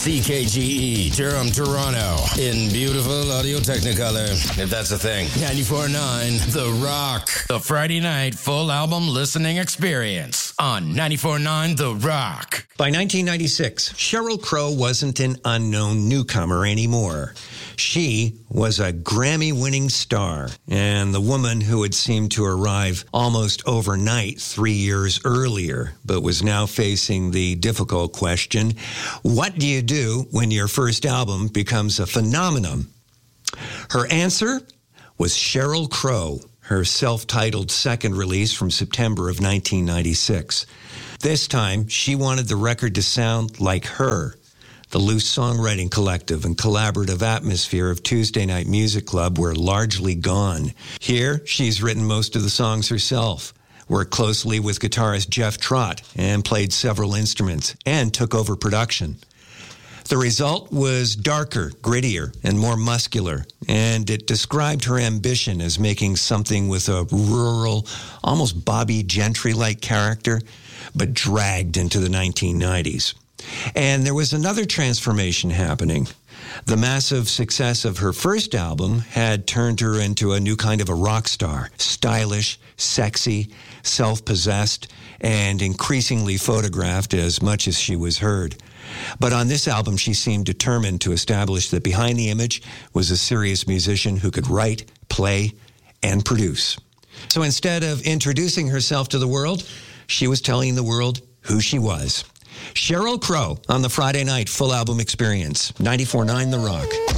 CKGE, Durham, Toronto, in beautiful audio technicolor, if that's a thing. 94.9 The Rock, the Friday night full album listening experience on 94.9 The Rock. By 1996, Sheryl Crow wasn't an unknown newcomer anymore. She was a Grammy-winning star and the woman who had seemed to arrive almost overnight 3 years earlier, but was now facing the difficult question, what do you do when your first album becomes a phenomenon? Her answer was Sheryl Crow, her self-titled second release from September of 1996. This time, she wanted the record to sound like her. The loose songwriting collective and collaborative atmosphere of Tuesday Night Music Club were largely gone. Here, she's written most of the songs herself, worked closely with guitarist Jeff Trott, and played several instruments, and took over production. The result was darker, grittier, and more muscular, and it described her ambition as making something with a rural, almost Bobby Gentry-like character, but dragged into the 1990s. And there was another transformation happening. The massive success of her first album had turned her into a new kind of a rock star, stylish, sexy, self-possessed, and increasingly photographed as much as she was heard. But on this album, she seemed determined to establish that behind the image was a serious musician who could write, play, and produce. So instead of introducing herself to the world, she was telling the world who she was. Sheryl Crow on the Friday night full album experience. 94.9 The Rock.